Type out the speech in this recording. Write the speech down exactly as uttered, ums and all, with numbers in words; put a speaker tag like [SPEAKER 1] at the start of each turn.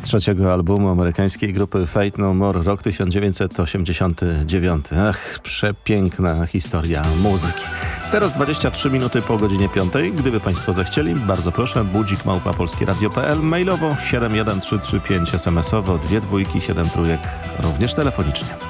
[SPEAKER 1] trzeciego albumu amerykańskiej grupy Faith No More, rok tysiąc dziewięćset osiemdziesiąty dziewiąty. Ach, przepiękna historia muzyki. Teraz dwadzieścia trzy minuty po godzinie piątej. Gdyby Państwo zechcieli, bardzo proszę, budzik małpa polskieradio kropka p l, mailowo siedem jeden trzy trzy pięć, es em esowo dwie dwójki siedem trójek, również telefonicznie.